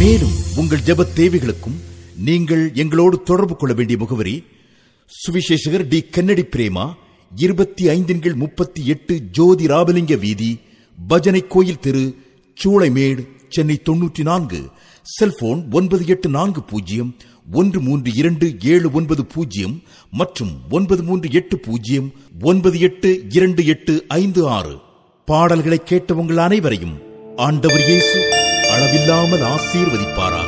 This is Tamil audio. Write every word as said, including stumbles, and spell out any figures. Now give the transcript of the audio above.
மேலும் உங்கள் ஜெப தேவைகளுக்கும் நீங்கள் எங்களோடு தொடர்பு கொள்ள வேண்டிய முகவரி: சுவிசேஷகர் டி கென்னடி பிரேமா, இருபத்தி ஐந்தின் கீழ் முப்பத்தி எட்டு ஜோதி ராபலிங்க வீதி, பஜனை கோயில் தெரு, சூளைமேடு, சென்னை தொன்னூற்றி நான்கு. செல்போன் ஒன்பது எட்டு நான்கு பூஜ்ஜியம் ஒன்று மூன்று இரண்டு ஏழு ஒன்பது பூஜ்ஜியம் மற்றும் ஒன்பது மூன்று எட்டு பூஜ்ஜியம் ஒன்பது எட்டு இரண்டு எட்டு ஐந்து ஆறு. பாடல்களை கேட்ட உங்கள் அனைவரையும் ஆண்டவர் இயேசு அளவில்லாமல் ஆசீர்வதிப்பாராக.